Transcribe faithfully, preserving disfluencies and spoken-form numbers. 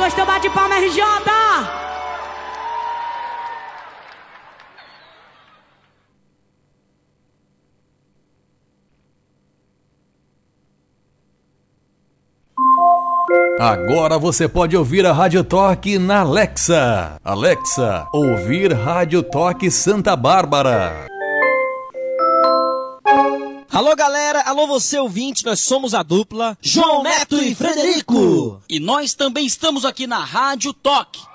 gostou, bate palma, R J. Agora você pode ouvir a Rádio Toque na Alexa. Alexa, ouvir Rádio Toque Santa Bárbara. Alô galera, alô você ouvinte, nós somos a dupla João Neto e Frederico. E nós também estamos aqui na Rádio Toque.